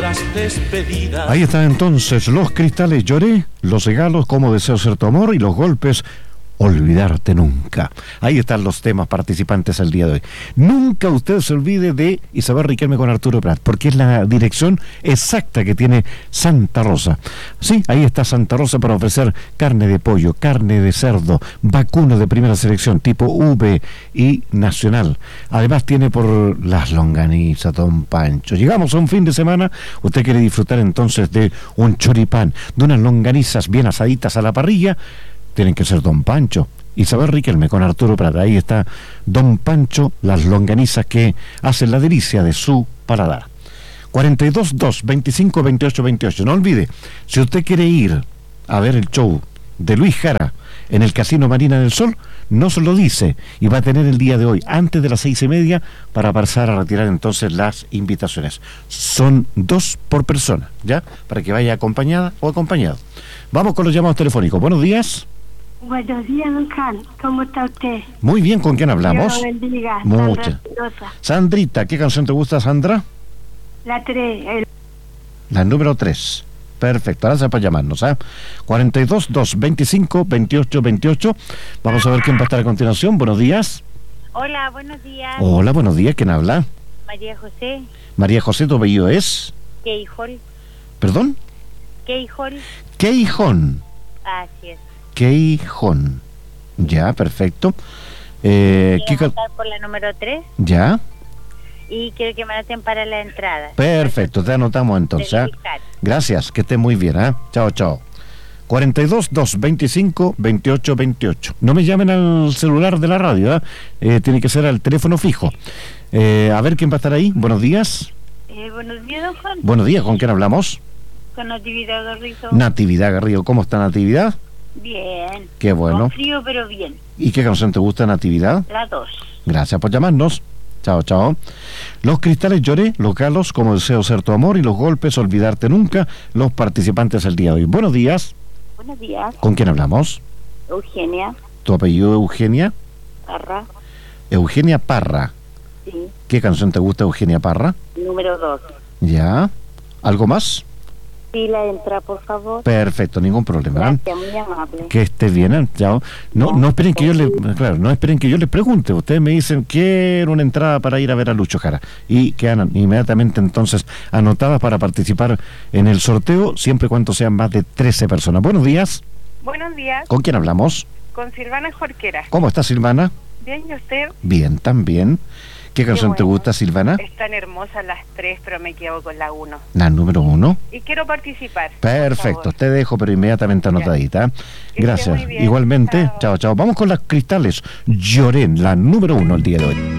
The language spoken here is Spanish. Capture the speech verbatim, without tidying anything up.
las despedidas. Ahí están entonces Los Cristales, Lloré, Los Regalos, Como Deseo Ser Tu Amor y Los Golpes, Olvidarte Nunca. Ahí están los temas participantes el día de hoy. Nunca usted se olvide de Isabel Riquelme con Arturo Prat, porque es la dirección exacta que tiene Santa Rosa. Sí, ahí está Santa Rosa para ofrecer carne de pollo, carne de cerdo, vacuno de primera selección, tipo V y nacional. Además tiene por las longanizas, don Pancho. Llegamos a un fin de semana, usted quiere disfrutar entonces de un choripán, de unas longanizas bien asaditas a la parrilla. Tienen que ser don Pancho. Isabel Riquelme con Arturo Prat. Ahí está don Pancho, las longanizas que hacen la delicia de su paladar. cuarenta y dos, dos, veinticinco, veintiocho, veintiocho. No olvide, si usted quiere ir a ver el show de Luis Jara en el Casino Marina del Sol, no se lo dice y va a tener el día de hoy antes de las seis y media para pasar a retirar entonces las invitaciones. Son dos por persona, ¿ya? Para que vaya acompañada o acompañado. Vamos con los llamados telefónicos. Buenos días. Buenos días, don Jan. ¿Cómo está usted? Muy bien, ¿con quién hablamos? Dios lo bendiga. Muchas. Sandra. Sandrita, ¿qué canción te gusta, Sandra? La tres. El... La número tres. Perfecto, gracias por llamarnos, ¿eh? cuarenta y dos, dos, veinticinco, veintiocho, veintiocho. Vamos a ver quién va a estar a continuación. Buenos días. Hola, buenos días. Hola, buenos días. ¿Quién habla? María José. María José, ¿tu apellido es? Queijol. ¿Perdón? Queijol. Queijón. Así es. Queijón. Ya, perfecto. Eh, Quiero ¿qué votar por la número tres ya. y quiero que me anoten para la entrada. Perfecto, te anotamos entonces. ¿eh? Gracias, que esté muy bien. ¿eh? Chao, chao. cuarenta y dos, dos, veinticinco, veintiocho, veintiocho. No me llamen al celular de la radio, ¿eh? Eh, tiene que ser al teléfono fijo. Eh, a ver quién va a estar ahí. Buenos días. Eh, buenos días, don Juan. Buenos días, ¿con quién hablamos? Con Natividad Garrido. Natividad Garrido, ¿cómo está Natividad? Bien. Qué bueno. Con frío, pero bien. ¿Y qué canción te gusta, Natividad? La dos. Gracias por llamarnos. Chao, chao. Los Cristales, Lloré, Los Galos, Como Deseo Ser Tu Amor y Los Golpes, Olvidarte Nunca, los participantes el día de hoy. Buenos días. Buenos días. ¿Con quién hablamos? Eugenia ¿Tu apellido Eugenia? Parra. Eugenia Parra. Sí. ¿Qué canción te gusta, Eugenia Parra? Número dos. Ya. ¿Algo más? Sí, la entra, por favor. Perfecto, ningún problema. Gracias, muy amable. Que esté bien, ¿eh? Chao. No, no esperen que yo le, claro, no esperen que yo les pregunte. Ustedes me dicen quiero una entrada para ir a ver a Lucho Jara y quedan inmediatamente entonces anotadas para participar en el sorteo, siempre y cuando sean más de trece personas. Buenos días. Buenos días. ¿Con quién hablamos? Con Silvana Jorquera. ¿Cómo está, Silvana? Bien, ¿y usted? Bien, también. ¿Qué canción Qué te bueno. gusta, Silvana? Están hermosas las tres, pero me quedo con la uno. La número uno. Y quiero participar. Perfecto, te dejo, pero inmediatamente anotadita. Que Gracias. esté muy bien. Igualmente, Chao. chao, chao. Vamos con las Cristales. Lloré, la número uno el día de hoy.